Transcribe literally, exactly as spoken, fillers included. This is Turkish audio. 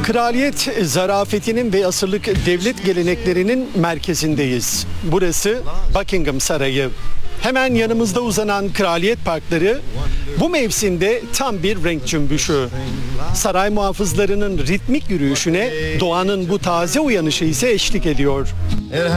Kraliyet zarafetinin ve asırlık devlet geleneklerinin merkezindeyiz. Burası Buckingham Sarayı. Hemen yanımızda uzanan kraliyet parkları bu mevsimde tam bir renk cümbüşü. Saray muhafızlarının ritmik yürüyüşüne doğanın bu taze uyanışı ise eşlik ediyor. It